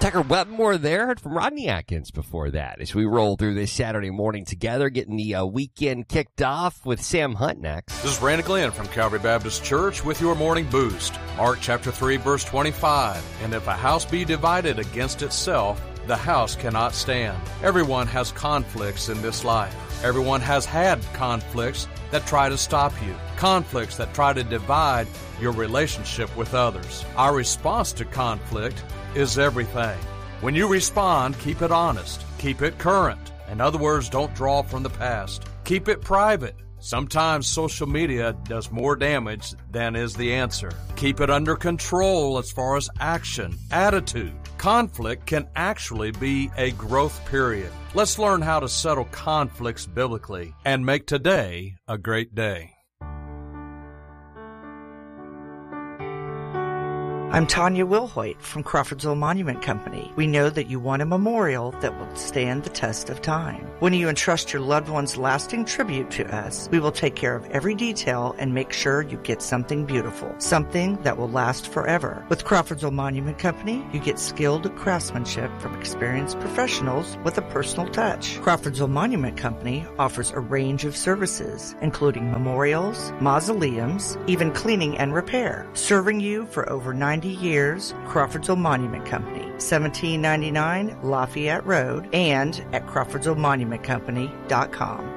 Tucker Wetmore there. Heard from Rodney Atkins before that as we roll through this Saturday morning together, getting the weekend kicked off with Sam Hunt next. This is Randy Glenn from Calvary Baptist Church with your morning boost. Mark chapter 3, verse 25. And if a house be divided against itself, the house cannot stand. Everyone has conflicts in this life. Everyone has had conflicts that try to stop you. Conflicts that try to divide your relationship with others. Our response to conflict is everything. When you respond, keep it honest. Keep it current. In other words, don't draw from the past. Keep it private. Sometimes social media does more damage than is the answer. Keep it under control as far as action, attitude. Conflict can actually be a growth period. Let's learn how to settle conflicts biblically and make today a great day. I'm Tanya Wilhoit from Crawfordsville Monument Company. We know that you want a memorial that will stand the test of time. When you entrust your loved one's lasting tribute to us, we will take care of every detail and make sure you get something beautiful, something that will last forever. With Crawfordsville Monument Company, you get skilled craftsmanship from experienced professionals with a personal touch. Crawfordsville Monument Company offers a range of services, including memorials, mausoleums, even cleaning and repair. Serving you for over 90 years, Crawfordsville Monument Company, 1799 Lafayette Road, and at CrawfordsvilleMonumentCompany.com.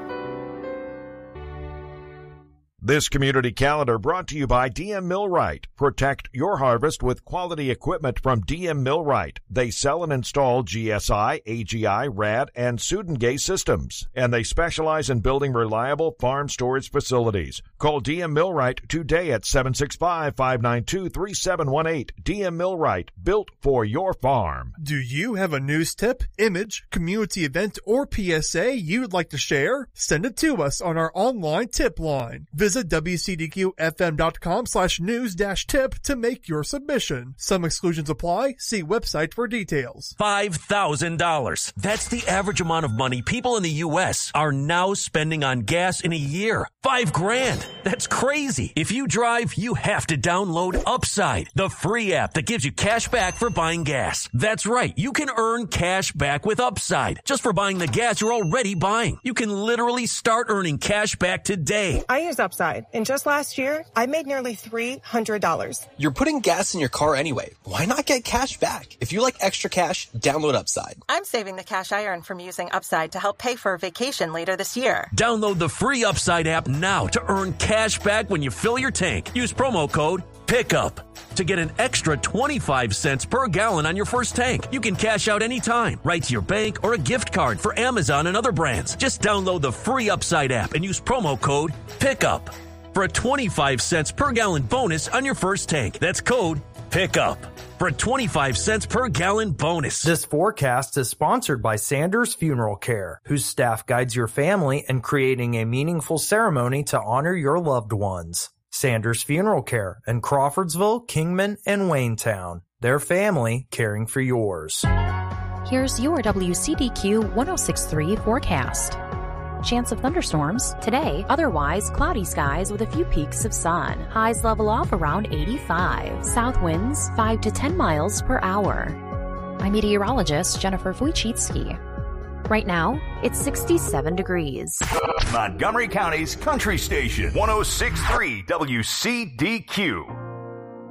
This community calendar brought to you by DM Millwright. Protect your harvest with quality equipment from DM Millwright. They sell and install GSI, AGI, RAD, and Sudengay systems, and they specialize in building reliable farm storage facilities. Call DM Millwright today at 765-592-3718. DM Millwright, built for your farm. Do you have a news tip, image, community event, or PSA you'd like to share? Send it to us on our online tip line. Visit WCDQFM.com/news-tip to make your submission. Some exclusions apply. See website for details. $5,000. That's the average amount of money people in the U.S. are now spending on gas in a year. $5,000. That's crazy. If you drive, you have to download Upside, the free app that gives you cash back for buying gas. That's right. You can earn cash back with Upside just for buying the gas you're already buying. You can literally start earning cash back today. I use Upside, and just last year, I made nearly $300. You're putting gas in your car anyway. Why not get cash back? If you like extra cash, download Upside. I'm saving the cash I earn from using Upside to help pay for a vacation later this year. Download the free Upside app now to earn cash back when you fill your tank. Use promo code PICKUP to get an extra 25 cents per gallon on your first tank. You can cash out anytime, right to your bank or a gift card for Amazon and other brands. Just download the free Upside app and use promo code PICKUP for a 25 cents per gallon bonus on your first tank. That's code PICKUP for a 25 cents per gallon bonus. This forecast is sponsored by Sanders Funeral Care, whose staff guides your family in creating a meaningful ceremony to honor your loved ones. Sanders Funeral Care in Crawfordsville, Kingman, and Waynetown. Their family caring for yours. Here's your WCDQ 106.3 forecast. Chance of thunderstorms today, otherwise cloudy skies with a few peaks of sun. Highs level off around 85. South winds 5 to 10 miles per hour. I'm meteorologist Jennifer Wojcicki. Right now, it's 67 degrees. Montgomery County's Country Station, 106.3 WCDQ.